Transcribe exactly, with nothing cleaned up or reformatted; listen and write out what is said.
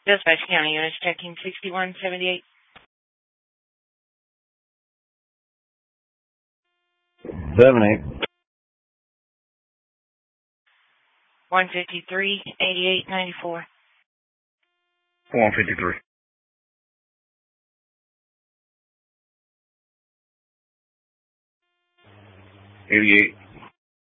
Dispatch County units checking sixty-one seventy-eight. Seven eight. one fifty-three eighty-eight ninety-four. one fifty-three. eighty-eight.